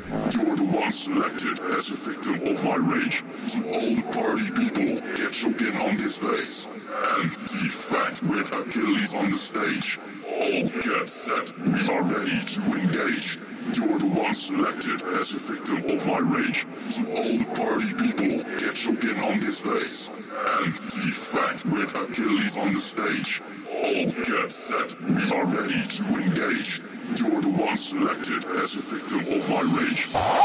You're the one selected as a victim of my rage. So all the party people, get choking on this bass. And defect with Achilles on the stage. All get set, we are ready to engage. You're the one selected as a victim of my rage. So all the party people, get choking on this bass. And defect with Achilles on the stage. All get set, we are ready to engage. You're the one selected as a victim of my rage.